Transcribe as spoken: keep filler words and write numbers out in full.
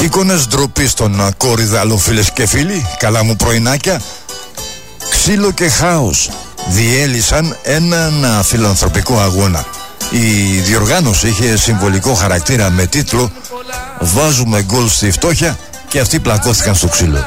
Εικόνες ντροπής των Κορυδαλών, φίλες και φίλοι, καλά μου πρωινάκια. Ξύλο και χάος διέλυσαν έναν φιλανθρωπικό αγώνα. Η διοργάνωση είχε συμβολικό χαρακτήρα με τίτλο «Βάζουμε γκολ στη φτώχεια» και αυτοί πλακώθηκαν στο ξύλο.